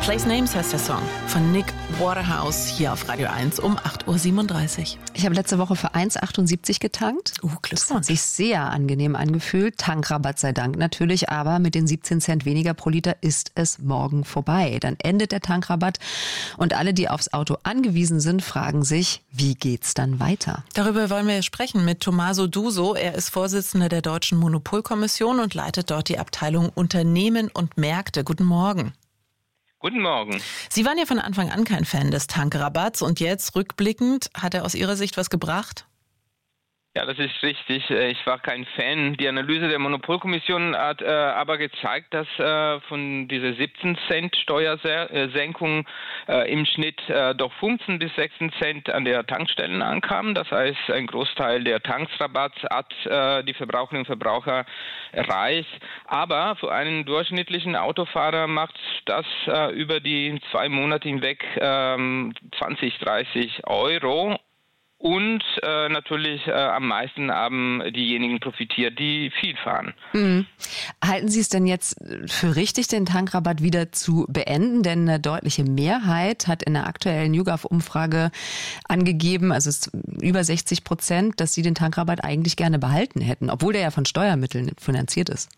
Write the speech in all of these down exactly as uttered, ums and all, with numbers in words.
Place Names heißt der Song von Nick Waterhouse hier auf Radio eins um acht Uhr siebenunddreißig. Ich habe letzte Woche für eins Komma achtundsiebzig getankt. Uh, das hat sich sehr angenehm angefühlt. Tankrabatt sei Dank natürlich, aber mit den siebzehn Cent weniger pro Liter ist es morgen vorbei. Dann endet der Tankrabatt und alle, die aufs Auto angewiesen sind, fragen sich, wie geht's dann weiter? Darüber wollen wir sprechen mit Tommaso Duso. Er ist Vorsitzender der Deutschen Monopolkommission und leitet dort die Abteilung Unternehmen und Märkte. Guten Morgen. Guten Morgen. Sie waren ja von Anfang an kein Fan des Tankrabatts und jetzt rückblickend, hat er aus Ihrer Sicht was gebracht? Ja, das ist richtig. Ich war kein Fan. Die Analyse der Monopolkommission hat äh, aber gezeigt, dass äh, von dieser siebzehn Cent Steuersenkung äh, im Schnitt äh, doch fünfzehn bis sechzehn Cent an der Tankstellen ankamen. Das heißt, ein Großteil der Tankrabatts hat äh, die Verbraucherinnen und Verbraucher erreicht. Aber für einen durchschnittlichen Autofahrer macht das äh, über die zwei Monate hinweg äh, zwanzig, dreißig Euro. Und äh, natürlich äh, am meisten haben diejenigen profitiert, die viel fahren. Mhm. Halten Sie es denn jetzt für richtig, den Tankrabatt wieder zu beenden? Denn eine deutliche Mehrheit hat in der aktuellen YouGov-Umfrage angegeben, also es ist über sechzig Prozent, dass sie den Tankrabatt eigentlich gerne behalten hätten, obwohl der ja von Steuermitteln finanziert ist.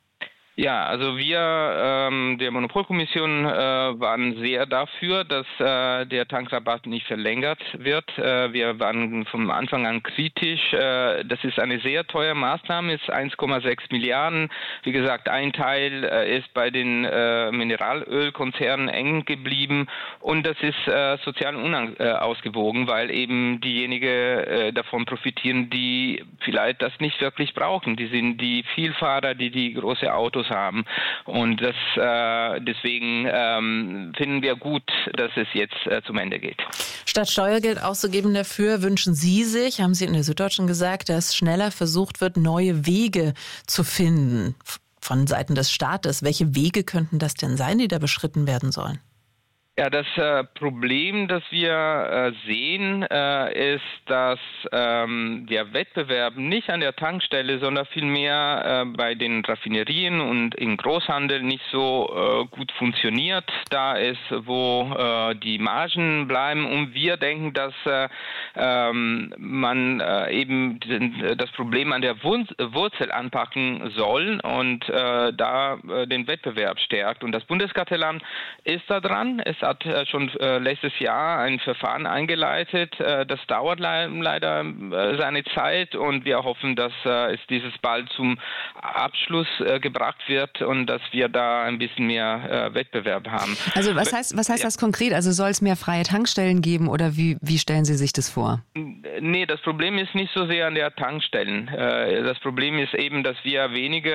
Ja, also wir ähm, der Monopolkommission äh, waren sehr dafür, dass äh, der Tankrabatt nicht verlängert wird. Äh, wir waren vom Anfang an kritisch. Äh, das ist eine sehr teure Maßnahme, ist eins Komma sechs Milliarden. Wie gesagt, ein Teil äh, ist bei den äh, Mineralölkonzernen eng geblieben und das ist äh, sozial unausgewogen, weil eben diejenigen äh, davon profitieren, die vielleicht das nicht wirklich brauchen. Die sind die Vielfahrer, die die große Autos haben. Und das äh, deswegen ähm, finden wir gut, dass es jetzt äh, zum Ende geht. Statt Steuergeld auszugeben dafür, wünschen Sie sich, haben Sie in der Süddeutschen gesagt, dass schneller versucht wird, neue Wege zu finden von Seiten des Staates. Welche Wege könnten das denn sein, die da beschritten werden sollen? Ja, das äh, Problem, das wir äh, sehen, äh, ist, dass ähm, der Wettbewerb nicht an der Tankstelle, sondern vielmehr äh, bei den Raffinerien und im Großhandel nicht so äh, gut funktioniert. Da ist, wo äh, die Margen bleiben und wir denken, dass äh, ähm, man äh, eben den, das Problem an der Wur- Wurzel anpacken soll und äh, da äh, den Wettbewerb stärkt. Und das Bundeskartellamt ist da dran. Es hat schon äh, letztes Jahr ein Verfahren eingeleitet. Äh, das dauert le- leider äh, seine Zeit und wir hoffen, dass äh, es dieses bald zum Abschluss äh, gebracht wird und dass wir da ein bisschen mehr äh, Wettbewerb haben. Also was heißt, was heißt ja. das konkret? Also soll es mehr freie Tankstellen geben oder wie, wie stellen Sie sich das vor? Nee, das Problem ist nicht so sehr an der Tankstellen. Äh, das Problem ist eben, dass wir wenige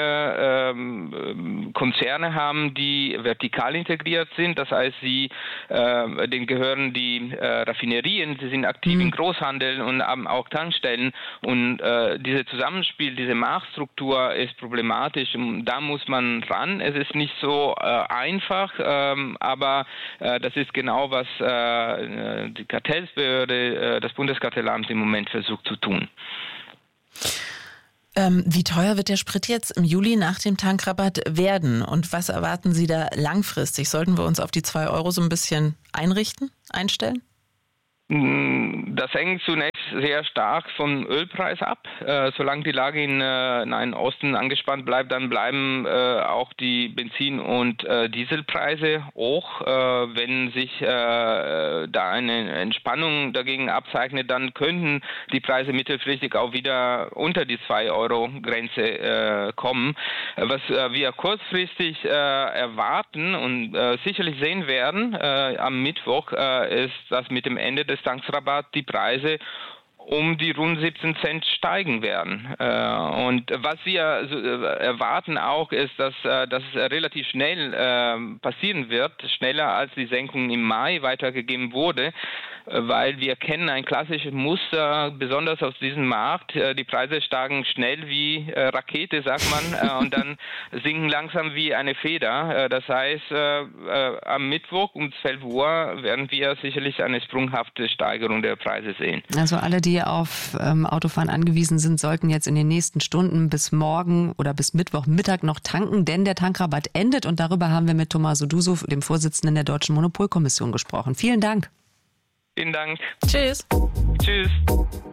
ähm, Konzerne haben, die vertikal integriert sind. Das heißt, sie Äh, denen gehören die äh, Raffinerien, sie sind aktiv mhm. im Großhandel und haben auch Tankstellen und äh, dieses Zusammenspiel, diese Marktstruktur ist problematisch und da muss man ran. Es ist nicht so äh, einfach, ähm, aber äh, das ist genau, was äh, die Kartellbehörde, äh, das Bundeskartellamt im Moment versucht zu tun. Ähm, wie teuer wird der Sprit jetzt im Juli nach dem Tankrabatt werden? Und was erwarten Sie da langfristig? Sollten wir uns auf die zwei Euro so ein bisschen einrichten, einstellen? Das hängt zunächst sehr stark vom Ölpreis ab. Äh, solange die Lage in äh, Nahen Osten angespannt bleibt, dann bleiben äh, auch die Benzin- und äh, Dieselpreise hoch. Äh, wenn sich äh, da eine Entspannung dagegen abzeichnet, dann könnten die Preise mittelfristig auch wieder unter die zwei Euro Grenze äh, kommen. Was äh, wir kurzfristig äh, erwarten und äh, sicherlich sehen werden äh, am Mittwoch, äh, ist, dass mit dem Ende des Tankrabatt die Preise um die rund siebzehn Cent steigen werden. Und was wir erwarten auch ist, dass das relativ schnell passieren wird, schneller als die Senkung im Mai weitergegeben wurde, weil wir kennen ein klassisches Muster, besonders aus diesem Markt. Die Preise steigen schnell wie Rakete, sagt man, und dann sinken langsam wie eine Feder. Das heißt, am Mittwoch um zwölf Uhr werden wir sicherlich eine sprunghafte Steigerung der Preise sehen. Also alle, die die auf ähm, Autofahren angewiesen sind, sollten jetzt in den nächsten Stunden bis morgen oder bis Mittwochmittag noch tanken, denn der Tankrabatt endet. Und darüber haben wir mit Tommaso Duso, dem Vorsitzenden der Deutschen Monopolkommission, gesprochen. Vielen Dank. Vielen Dank. Tschüss. Tschüss.